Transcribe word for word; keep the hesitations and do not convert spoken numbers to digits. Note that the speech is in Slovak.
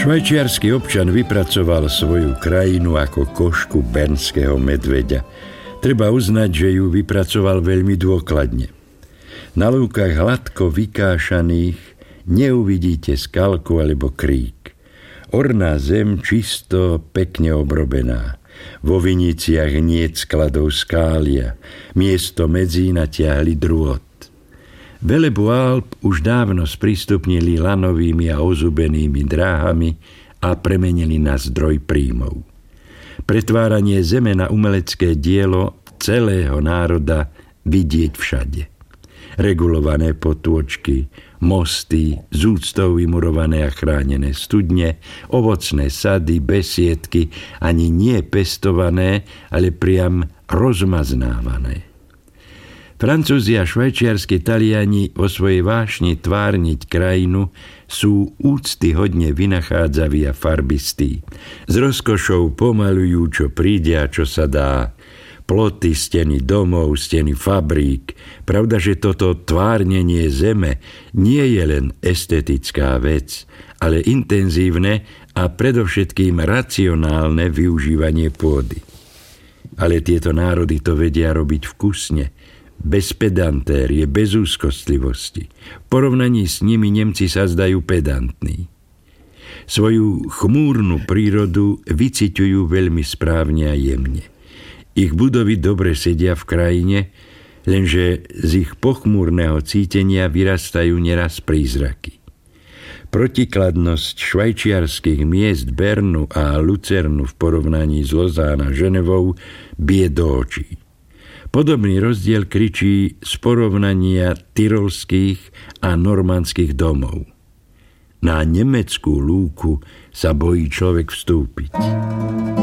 Švajčiarsky občan vypracoval svoju krajinu ako košku bernského medveďa. Treba uznať, že ju vypracoval veľmi dôkladne. Na lúkach hladko vykášaných neuvidíte skalku alebo krík. Orná zem čisto, pekne obrobená. Vo viniciach niet skladov skália. Miesto medzí natiahli drôt. Velebu Alp už dávno sprístupnili lanovými a ozubenými dráhami a premenili na zdroj príjmov. Pretváranie zeme na umelecké dielo celého národa vidieť všade. Regulované potôčky, mosty, z úctou vymurované a chránené studne, ovocné sady, besiedky, ani nie pestované, ale priam rozmaznávané. Francúzi a švajčiarski Taliani vo svojej vášni tvárniť krajinu sú úctyhodne vynachádzaví a farbistí. S rozkošou pomalujú, čo príde a čo sa dá. Ploty, steny domov, steny fabrík. Pravda, že toto tvárnenie zeme nie je len estetická vec, ale intenzívne a predovšetkým racionálne využívanie pôdy. Ale tieto národy to vedia robiť vkusne, bez pedantérie, bez úzkostlivosti. V porovnaní s nimi Nemci sa zdajú pedantní. Svoju chmúrnu prírodu vyciťujú veľmi správne a jemne. Ich budovy dobre sedia v krajine, lenže z ich pochmúrneho cítenia vyrastajú neraz prízraky. Protikladnosť švajčiarskych miest Bernu a Lucernu v porovnaní s Lausanne a Ženevou bije do očí. Podobný rozdiel kričí z porovnania tyrolských a normandských domov. Na nemeckú lúku sa bojí človek vstúpiť.